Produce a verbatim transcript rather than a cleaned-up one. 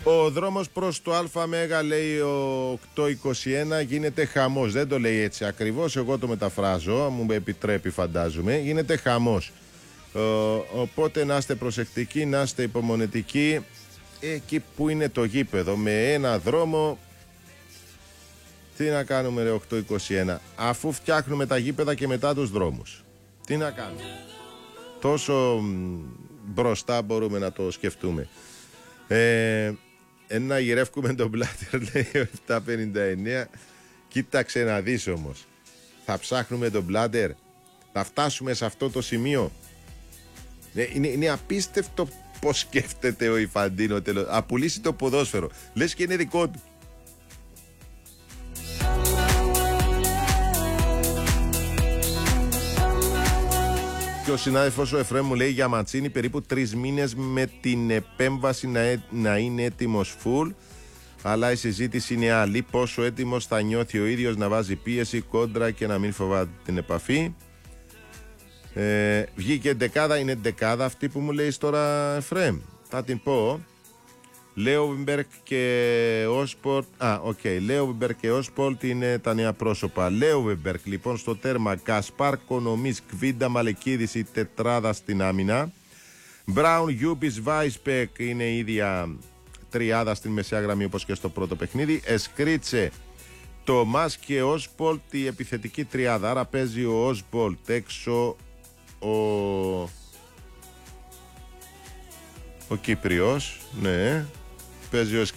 Ο δρόμος προς το ΑΜ, λέει ο οκτώ είκοσι ένα, γίνεται χαμός. Δεν το λέει έτσι ακριβώς, εγώ το μεταφράζω, μου επιτρέπει φαντάζομαι. Γίνεται χαμός. Ε, οπότε να είστε προσεκτικοί, να είστε υπομονετικοί. Εκεί που είναι το γήπεδο, με ένα δρόμο. Τι να κάνουμε, ρε οκτώ είκοσι ένα, αφού φτιάχνουμε τα γήπεδα και μετά τους δρόμους. Τι να κάνουμε. Τόσο μπροστά μπορούμε να το σκεφτούμε. Ε, ένα γυρεύκουμε τον Μπλάτερ, λέει ο επτακόσια πενήντα εννέα. Κοίταξε να δεις όμως. Θα ψάχνουμε τον Μπλάτερ. Θα φτάσουμε σε αυτό το σημείο. Ε, είναι, είναι απίστευτο πως σκέφτεται ο Ιφαντίνο τέλος. Απουλήσει το ποδόσφαιρο. Λες και είναι δικό του. Και ο συνάδελφος ο Εφραίμ μου λέει για Ματσίνη περίπου τρεις μήνες με την επέμβαση να, ε, να είναι έτοιμος full. Αλλά η συζήτηση είναι άλλη. Πόσο έτοιμος θα νιώθει ο ίδιος να βάζει πίεση, κόντρα και να μην φοβάται την επαφή. Ε, βγήκε δεκάδα, είναι δεκάδα αυτή που μου λέει τώρα, Εφραίμ. Θα την πω. Λέοβιμπερκ και Όσπορτ. Α, οκ. Okay. Λέοβιμπερκ και Όσπορτ είναι τα νέα πρόσωπα. Λέοβιμπερκ λοιπόν στο τέρμα. Κασπάρ, Κονομής, Κβίντα, Μαλεκίδης η τετράδα στην άμυνα. Μπράουν, Γιούπης, Βάισπεκ είναι η ίδια τριάδα στην μεσαία γραμμή όπως και στο πρώτο παιχνίδι. Εσκρίτσε, Τομάς και Όσπορτ η επιθετική τριάδα. Άρα παίζει ο Όσπορτ έξω, ο... ο Κύπριος, ναι. Παίζει ο